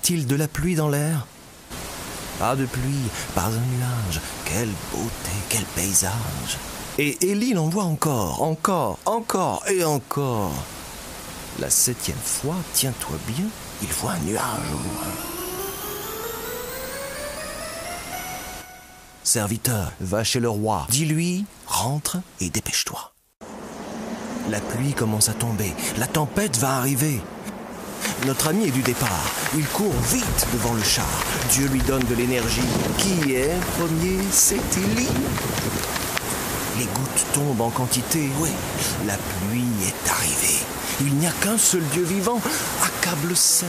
a-t-il de la pluie dans l'air? Pas de pluie, pas un nuage. Quelle beauté, quel paysage. Et Élie en voit encore et encore. La 7e fois, tiens-toi bien, il voit un nuage au loin. Serviteur, va chez le roi. Dis-lui, rentre et dépêche-toi. La pluie commence à tomber. La tempête va arriver. Notre ami est du départ. Il court vite devant le char. Dieu lui donne de l'énergie. Qui est premier? C'est Élie. Les gouttes tombent en quantité. Oui, la pluie est arrivée. Il n'y a qu'un seul Dieu vivant. Accable